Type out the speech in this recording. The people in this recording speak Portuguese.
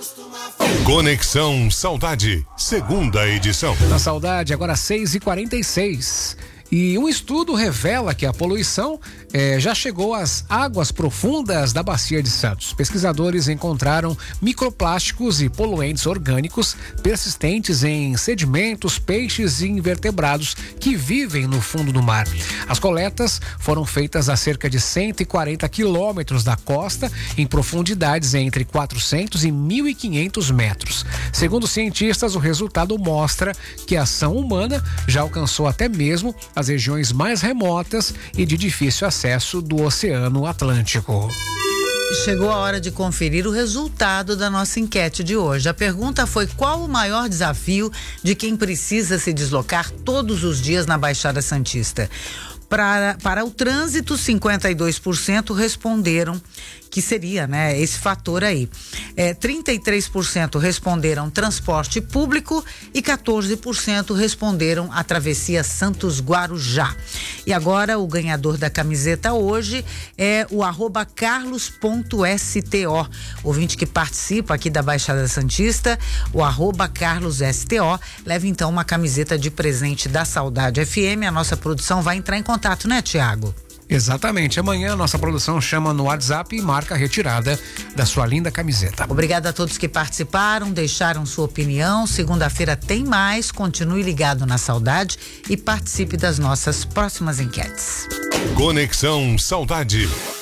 Conexão Saudade, segunda edição. Na Saudade, agora 6h46. E um estudo revela que a poluição já chegou às águas profundas da Bacia de Santos. Pesquisadores encontraram microplásticos e poluentes orgânicos persistentes em sedimentos, peixes e invertebrados que vivem no fundo do mar. As coletas foram feitas a cerca de 140 quilômetros da costa, em profundidades entre 400 e 1.500 metros. Segundo cientistas, o resultado mostra que a ação humana já alcançou até mesmo as regiões mais remotas e de difícil acesso do Oceano Atlântico. Chegou a hora de conferir o resultado da nossa enquete de hoje. A pergunta foi: qual o maior desafio de quem precisa se deslocar todos os dias na Baixada Santista? Para o trânsito, 52% responderam que seria, né, esse fator aí. 33% responderam transporte público e 14% responderam a travessia Santos-Guarujá. E agora o ganhador da camiseta hoje é o @carlos.sto. Ouvinte que participa aqui da Baixada Santista, o @carlossto, leva então uma camiseta de presente da Saudade FM. A nossa produção vai entrar em contato, né, Tiago? Exatamente. Amanhã a nossa produção chama no WhatsApp e marca a retirada da sua linda camiseta. Obrigada a todos que participaram, deixaram sua opinião. Segunda-feira tem mais. Continue ligado na Saudade e participe das nossas próximas enquetes. Conexão Saudade.